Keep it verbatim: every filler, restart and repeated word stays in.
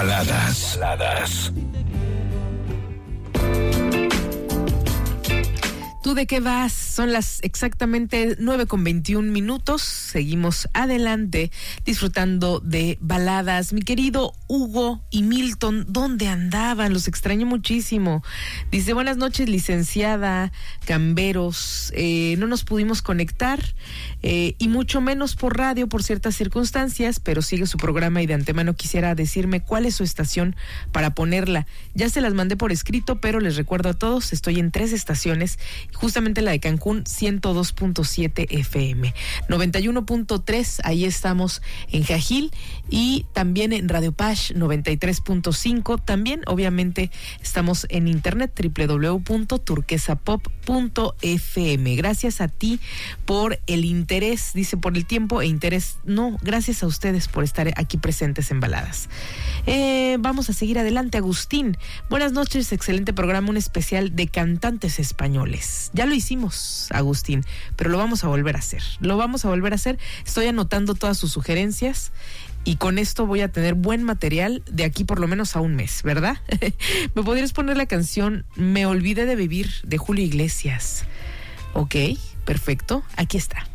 Baladas. Baladas. ¿Tú de qué vas? Son las exactamente nueve con veintiún minutos. Seguimos adelante disfrutando de baladas. Mi querido Hugo y Milton, ¿dónde andaban? Los extraño muchísimo. Dice, buenas noches, licenciada Camberos. Eh, no nos pudimos conectar eh, y mucho menos por radio por ciertas circunstancias, pero sigue su programa y de antemano quisiera decirme cuál es su estación para ponerla. Ya se las mandé por escrito, pero les recuerdo a todos, estoy en tres estaciones. Justamente la de Cancún, ciento dos punto siete F M, noventa y uno punto tres, ahí estamos en Jajil, y también en Radio Pash noventa y tres punto cinco, también obviamente estamos en internet, doble u doble u doble u punto turquesa pop punto f m. Gracias a ti por el interés, dice por el tiempo e interés, no, gracias a ustedes por estar aquí presentes en Baladas. Eh, vamos a seguir adelante. Agustín, buenas noches, excelente programa, un especial de cantantes españoles. Ya lo hicimos, Agustín, pero lo vamos a volver a hacer. Lo vamos a volver a hacer. Estoy anotando todas sus sugerencias y con esto voy a tener buen material de aquí por lo menos a un mes, ¿verdad? ¿Me podrías poner la canción Me olvidé de vivir de Julio Iglesias? Ok, perfecto. Aquí está.